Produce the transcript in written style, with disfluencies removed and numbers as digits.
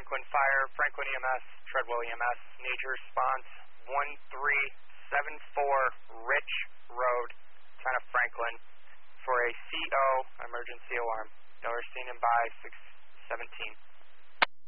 Franklin Fire, Franklin EMS, Treadwell EMS, need your response 1374 Rich Road, town of Franklin, for a CO emergency alarm. Y'all are seen in by 617.